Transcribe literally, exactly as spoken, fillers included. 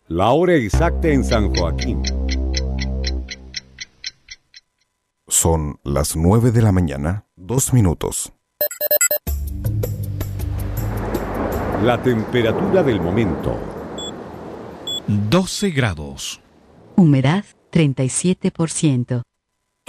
La hora exacta en San Joaquín. Son las nueve de la mañana, dos minutos. La temperatura del momento. doce grados. Humedad treinta y siete por ciento.